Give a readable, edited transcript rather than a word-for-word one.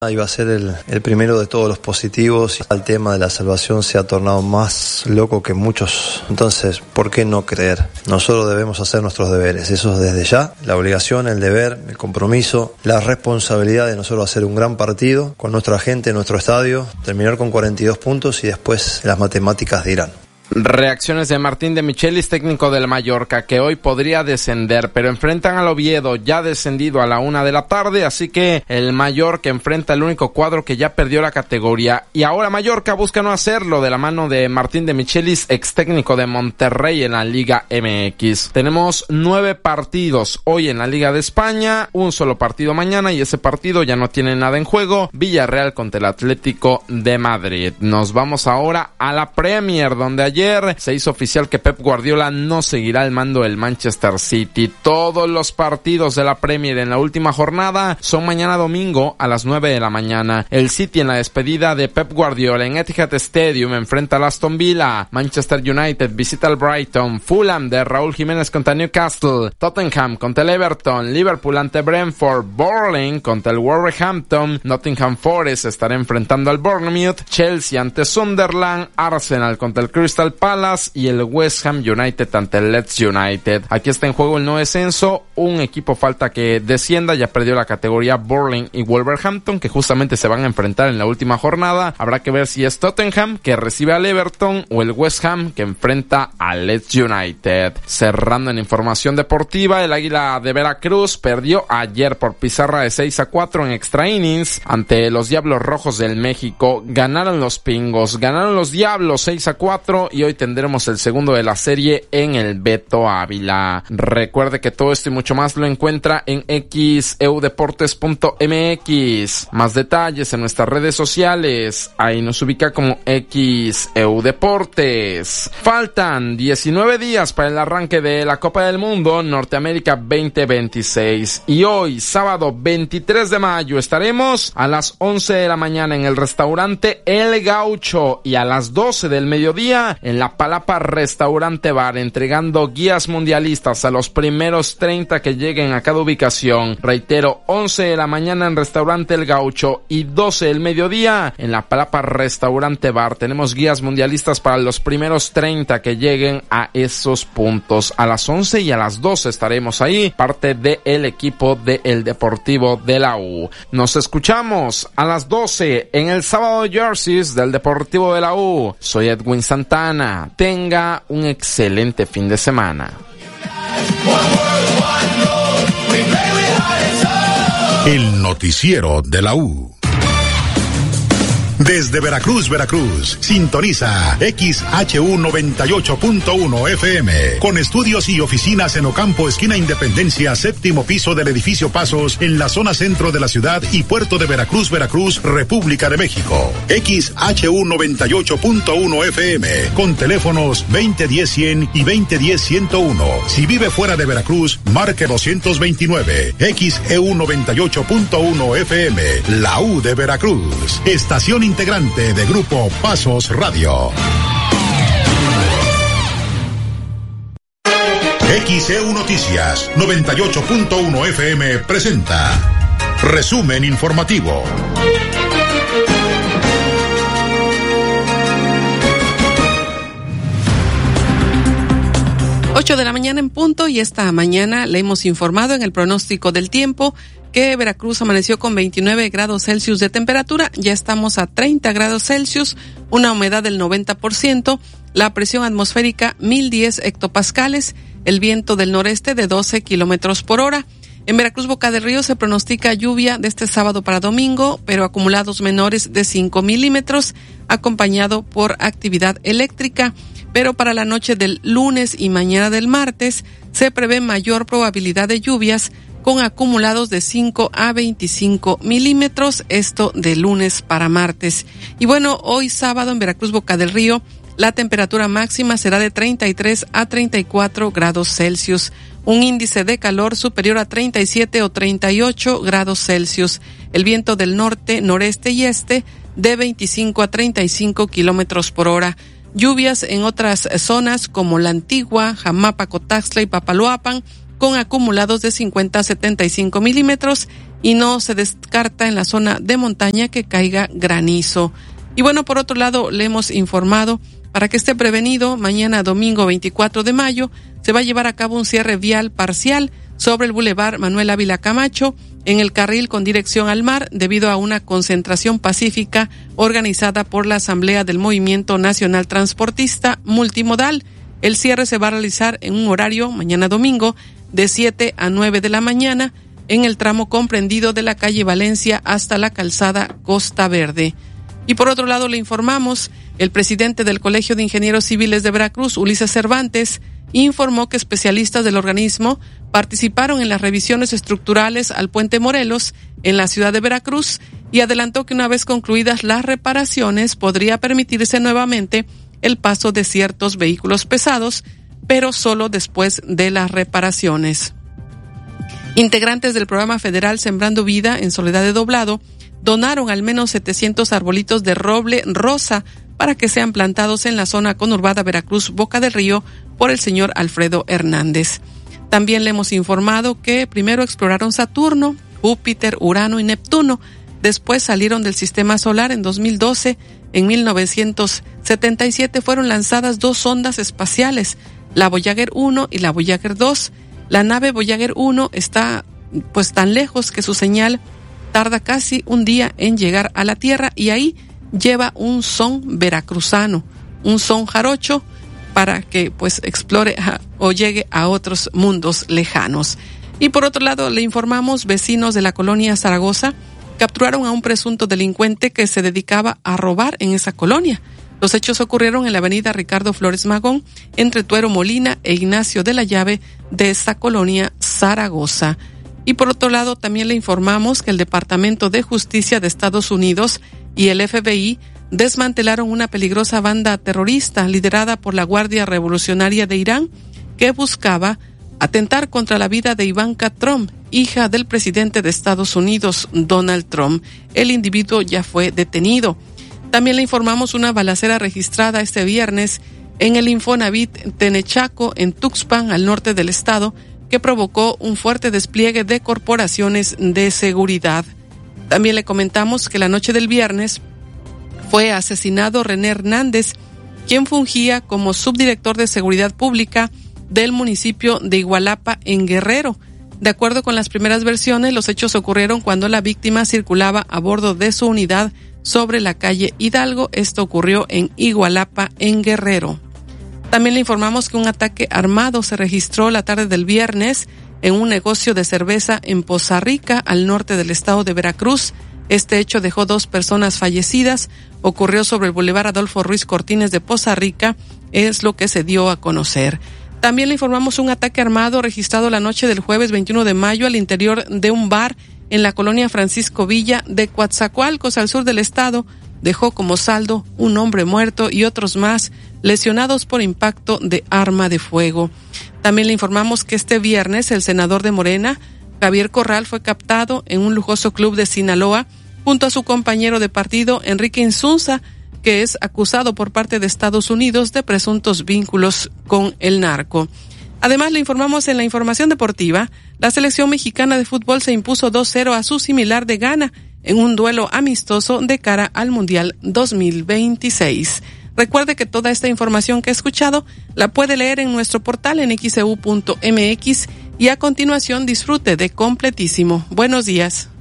Iba a ser el primero de todos los positivos. El tema de la salvación se ha tornado más loco que muchos. Entonces, ¿por qué no creer? Nosotros debemos hacer nuestros deberes. Eso es desde ya. La obligación, el deber, el compromiso, la responsabilidad de nosotros hacer un gran partido con nuestra gente en nuestro estadio, terminar con 42 puntos y después las matemáticas dirán. Reacciones de Martín de Michelis, técnico del Mallorca, que hoy podría descender, pero enfrentan al Oviedo, ya descendido a la 1 de la tarde, así que el Mallorca enfrenta el único cuadro que ya perdió la categoría, y ahora Mallorca busca no hacerlo de la mano de Martín de Michelis, ex técnico de Monterrey en la Liga MX. Tenemos 9 partidos hoy en la Liga de España, un solo partido mañana, y ese partido ya no tiene nada en juego, Villarreal contra el Atlético de Madrid. Nos vamos ahora a la Premier, donde ayer se hizo oficial que Pep Guardiola no seguirá al mando del Manchester City. Todos los partidos de la Premier en la última jornada son mañana domingo a las 9 de la mañana. El City en la despedida de Pep Guardiola en Etihad Stadium enfrenta al Aston Villa. Manchester United visita al Brighton. Fulham de Raúl Jiménez contra Newcastle. Tottenham contra el Everton. Liverpool ante Brentford. Burnley contra el Wolverhampton. Nottingham Forest estará enfrentando al Bournemouth. Chelsea ante Sunderland. Arsenal contra el Crystal Palace y el West Ham United ante el Leeds United. Aquí está en juego el no descenso. Un equipo falta que descienda, ya perdió la categoría Burnley y Wolverhampton, que justamente se van a enfrentar en la última jornada. Habrá que ver si es Tottenham que recibe al Everton o el West Ham que enfrenta al Leeds United. Cerrando en información deportiva, el Águila de Veracruz perdió ayer por pizarra de 6-4 en extra innings ante los Diablos Rojos del México. Ganaron los Pingos, ganaron los Diablos 6-4 y hoy tendremos el segundo de la serie en el Beto Ávila. Recuerde que todo esto y mucho más lo encuentra en xeudeportes.mx. Más detalles en nuestras redes sociales. Ahí nos ubica como xeudeportes. Faltan 19 días para el arranque de la Copa del Mundo Norteamérica 2026. Y hoy, sábado 23 de mayo, estaremos a las 11 de la mañana en el restaurante El Gaucho y a las 12 del mediodía en la Palapa Restaurante Bar, entregando guías mundialistas a los primeros 30 que lleguen a cada ubicación. Reitero, 11 de la mañana en Restaurante El Gaucho y 12 del mediodía en la Palapa Restaurante Bar. Tenemos guías mundialistas para los primeros 30 que lleguen a esos puntos. A las 11 y a las 12 estaremos ahí, parte del equipo del Deportivo de la U. Nos escuchamos a las 12 en el sábado Jerseys del Deportivo de la U. Soy Edwin Santana. Tenga un excelente fin de semana. El noticiero de la U. Desde Veracruz, Veracruz, sintoniza XHU 98.1 FM, con estudios y oficinas en Ocampo, esquina Independencia, séptimo piso del edificio Pasos, en la zona centro de la ciudad y puerto de Veracruz, Veracruz, República de México. XHU 98.1 FM, con teléfonos 2010-100 y 2010-101. Si vive fuera de Veracruz, marque 229. XEU 98.1 FM, la U de Veracruz, estación integrante de Grupo Pasos Radio. XEU Noticias 98.1 FM presenta Resumen Informativo. 8 de la mañana en punto, y esta mañana le hemos informado en el pronóstico del tiempo que Veracruz amaneció con 29 grados Celsius de temperatura. Ya estamos a 30 grados Celsius, una humedad del 90%, la presión atmosférica 1010 hectopascales, el viento del noreste de 12 kilómetros por hora. En Veracruz, Boca del Río, se pronostica lluvia de este sábado para domingo, pero acumulados menores de 5 milímetros, acompañado por actividad eléctrica. Pero para la noche del lunes y mañana del martes se prevé mayor probabilidad de lluvias, con acumulados de 5 a 25 milímetros, esto de lunes para martes. Y bueno, hoy sábado en Veracruz, Boca del Río, la temperatura máxima será de 33 a 34 grados Celsius, un índice de calor superior a 37 o 38 grados Celsius, el viento del norte, noreste y este de 25 a 35 kilómetros por hora. Lluvias en otras zonas como La Antigua, Jamapa, Cotaxtla y Papaloapan, con acumulados de 50 a 75 milímetros, y no se descarta en la zona de montaña que caiga granizo. Y bueno, por otro lado, le hemos informado para que esté prevenido, mañana domingo 24 de mayo se va a llevar a cabo un cierre vial parcial sobre el Boulevard Manuel Ávila Camacho en el carril con dirección al mar debido a una concentración pacífica organizada por la Asamblea del Movimiento Nacional Transportista Multimodal. El cierre se va a realizar en un horario, mañana domingo, de 7 a 9 de la mañana en el tramo comprendido de la calle Valencia hasta la calzada Costa Verde. Y por otro lado le informamos, el presidente del Colegio de Ingenieros Civiles de Veracruz, Ulises Cervantes, informó que especialistas del organismo participaron en las revisiones estructurales al Puente Morelos en la ciudad de Veracruz y adelantó que una vez concluidas las reparaciones podría permitirse nuevamente el paso de ciertos vehículos pesados, pero solo después de las reparaciones. Integrantes del programa federal Sembrando Vida en Soledad de Doblado donaron al menos 700 arbolitos de roble rosa para que sean plantados en la zona conurbada Veracruz Boca del Río por el señor Alfredo Hernández. También le hemos informado que primero exploraron Saturno, Júpiter, Urano y Neptuno, después salieron del sistema solar en 2012. En 1977 fueron lanzadas 2 sondas espaciales, la Voyager 1 y la Voyager 2. La nave Voyager 1 está tan lejos que su señal tarda casi un día en llegar a la Tierra y ahí lleva un son veracruzano, un son jarocho para que explore o llegue a otros mundos lejanos. Y por otro lado le informamos, vecinos de la colonia Zaragoza capturaron a un presunto delincuente que se dedicaba a robar en esa colonia. Los hechos ocurrieron en la avenida Ricardo Flores Magón, entre Tuero Molina e Ignacio de la Llave de esta colonia Zaragoza. Y por otro lado, también le informamos que el Departamento de Justicia de Estados Unidos y el FBI desmantelaron una peligrosa banda terrorista liderada por la Guardia Revolucionaria de Irán que buscaba atentar contra la vida de Ivanka Trump, hija del presidente de Estados Unidos, Donald Trump. El individuo ya fue detenido. También le informamos una balacera registrada este viernes en el Infonavit Tenechaco, en Tuxpan, al norte del estado, que provocó un fuerte despliegue de corporaciones de seguridad. También le comentamos que la noche del viernes fue asesinado René Hernández, quien fungía como subdirector de Seguridad Pública del municipio de Igualapa, en Guerrero. De acuerdo con las primeras versiones, los hechos ocurrieron cuando la víctima circulaba a bordo de su unidad sobre la calle Hidalgo. Esto ocurrió en Igualapa, en Guerrero. También le informamos que un ataque armado se registró la tarde del viernes en un negocio de cerveza en Poza Rica, al norte del estado de Veracruz. Este hecho dejó 2 personas fallecidas. Ocurrió sobre el Boulevard Adolfo Ruiz Cortines de Poza Rica, es lo que se dio a conocer. También le informamos un ataque armado registrado la noche del jueves 21 de mayo al interior de un bar en la colonia Francisco Villa de Coatzacoalcos, al sur del estado. Dejó como saldo un hombre muerto y otros más lesionados por impacto de arma de fuego. También le informamos que este viernes el senador de Morena, Javier Corral, fue captado en un lujoso club de Sinaloa junto a su compañero de partido, Enrique Insunza, que es acusado por parte de Estados Unidos de presuntos vínculos con el narco. Además, le informamos en la información deportiva, la selección mexicana de fútbol se impuso 2-0 a su similar de Ghana en un duelo amistoso de cara al Mundial 2026. Recuerde que toda esta información que ha escuchado la puede leer en nuestro portal en xeu.mx y a continuación disfrute de Completísimo. Buenos días.